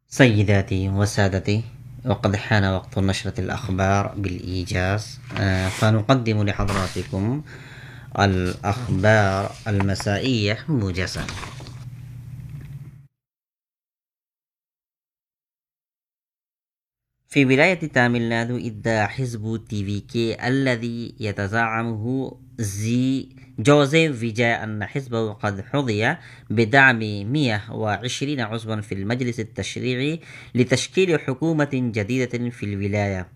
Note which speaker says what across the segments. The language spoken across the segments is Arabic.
Speaker 1: سيداتي وسادتي، وقد حان وقت نشرة الأخبار بالإيجاز. فنقدم لحضراتكم الأخبار المسائية موجزا. في ولاية تاميل نادو ادعى حزب تي في كي الذي يتزعمه جوزيف فيجاي أن حزبه قد حظي بدعم 120 عضوا في المجلس التشريعي لتشكيل حكومة جديدة في الولاية.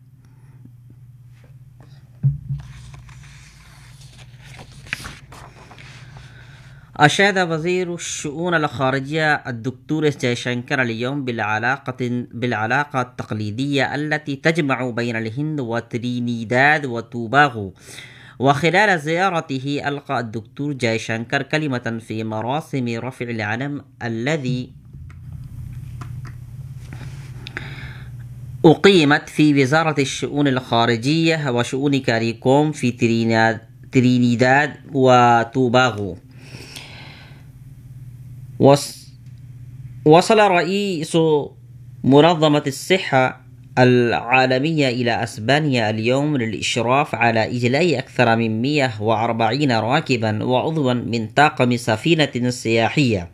Speaker 1: أشاد وزير الشؤون الخارجية الدكتور جيشانكر اليوم بالعلاقة التقليدية التي تجمع بين الهند وترينيداد وتوباغو. وخلال زيارته ألقى الدكتور جيشانكر كلمة في مراسم رفع العلم الذي أقيمت في وزارة الشؤون الخارجية وشؤون كاريكوم في ترينيداد وتوباغو. وصل رئيس منظمة الصحة العالمية إلى أسبانيا اليوم للإشراف على إجلاء أكثر من 140 راكبا وعضوا من طاقم سفينة سياحية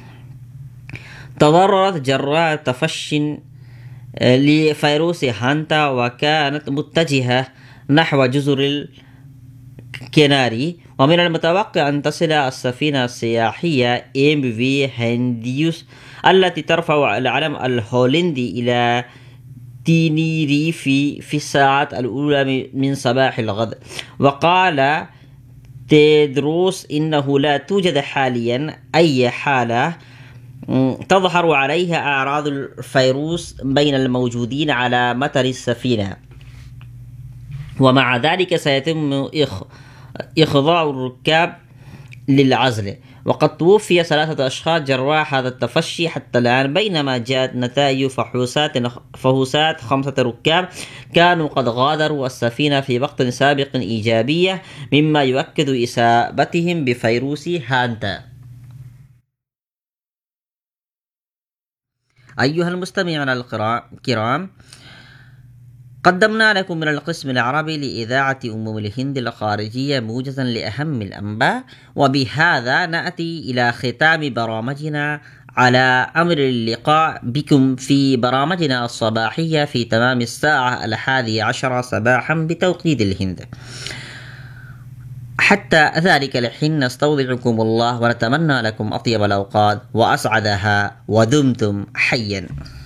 Speaker 1: تضررت جراء تفش لفيروس هانتا، وكانت متجهة نحو جزر الكناري. ومن المتوقع أن تصل السفينة السياحية MV هنديوس التي ترفع العلم الهولندي إلى تينيريفي في الساعات الأولى من صباح الغد. وقال تيدروس إنه لا توجد حاليا أي حالة تظهر عليها أعراض الفيروس بين الموجودين على متن السفينة، ومع ذلك سيتم إخضاع الركاب للعزل. وقد توفي 3 أشخاص جراء هذا التفشي حتى الآن، بينما جاءت نتائج فحوسات 5 ركاب كانوا قد غادروا السفينة في وقت سابق إيجابية، مما يؤكد إصابتهم بفيروس هانتا. أيها المستمعون الكرام، قدمنا لكم من القسم العربي لإذاعة الهند الخارجية موجزا لأهم الأنباء، وبهذا نأتي إلى ختام برامجنا على أمر اللقاء بكم في برامجنا الصباحية في تمام الساعة 11 صباحا بتوقيت الهند. حتى ذلك الحين نستودعكم الله ونتمنى لكم أطيب الأوقات وأسعدها، ودمتم حيا.